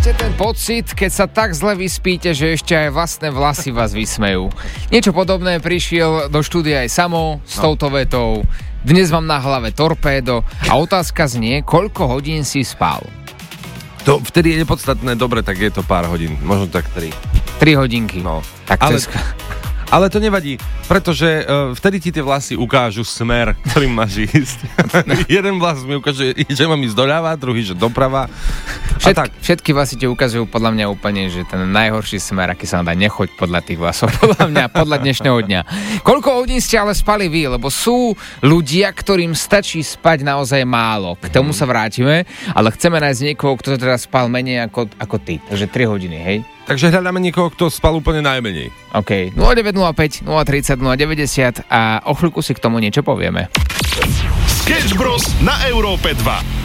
Poznáte ten pocit, keď sa tak zle vyspíte, že ešte aj vlastné vlasy vás vysmejú. Niečo podobné prišiel do štúdia aj Samo s touto vetou. Dnes mám na hlave torpédo a otázka znie, koľko hodín si spal? To vtedy je nepodstatné, dobre, tak je to pár hodín, možno tak 3. 3 hodinky. No. Tak Ale to nevadí, pretože vtedy ti tie vlasy ukážu smer, ktorým máš ísť. Jeden vlas mi ukáže, že mám ísť doľava, druhý, že doprava. Všetky vlasy ti ukazujú podľa mňa úplne, že ten najhorší smer, aký sa dá, nechoď podľa tých vlasov, podľa mňa, podľa dnešného dňa. Koľko hodín ste ale spali vy? Lebo sú ľudia, ktorým stačí spať naozaj málo. K tomu sa vrátime, ale chceme nájsť niekoho, kto teda spal menej ako ty. Takže 3 hodiny, hej? Takže hľadáme niekoho, kto spal úplne najmenej. OK. 0905 030 090 a o chvíľku si k tomu niečo povieme. Sketch Bros. Na Európe 2.